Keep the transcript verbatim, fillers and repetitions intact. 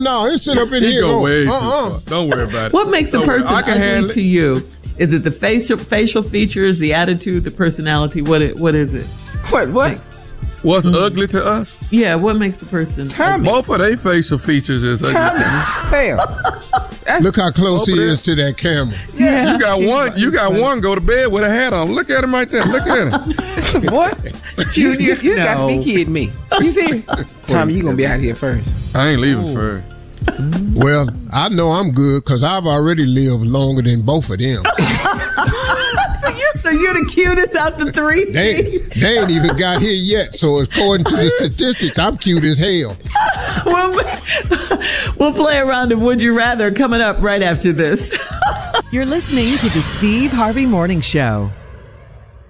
No, he's sitting up in he here. Go way uh-uh. too far. Don't worry about it. What makes Don't a person ugly to you? Is it the facial facial features, the attitude, the personality? What it, what is it? What what? What's mm-hmm. ugly to us? Yeah, what makes the person? Tommy. Both of their facial features is ugly. Tommy. Hell. Look how close he is to that camera. Yeah. You got one. You got one. Go to bed with a hat on. Look at him right there. Look at him. What? You, you, you no. got to be kidding me. You see? Tommy, you gonna be out here first. I ain't leaving Ooh. first. Well, I know I'm good because I've already lived longer than both of them. So you're the cutest out the three. They, they ain't even got here yet. So according to the statistics, I'm cute as hell. We'll, we'll play a round of Would You Rather coming up right after this. You're listening to the Steve Harvey Morning Show.